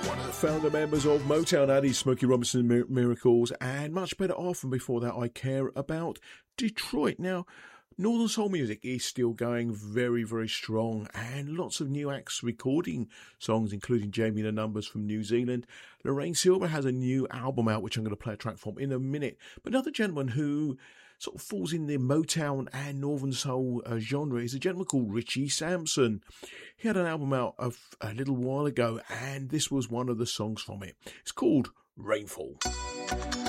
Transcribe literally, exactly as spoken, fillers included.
One of the founder members of Motown, Addy Smokey Robinson Mir- Miracles, and Much Better Off, and before that I Care About Detroit. Now, Northern Soul music is still going very, very strong, and lots of new acts recording songs, including Jamie and the Numbers from New Zealand. Lorraine Silver has a new album out, which I'm going to play a track from in a minute. But another gentleman who sort of falls in the Motown and Northern Soul uh, genre is a gentleman called Richie Sampson. He had an album out of, a little while ago, and this was one of the songs from it. It's called Rainfall.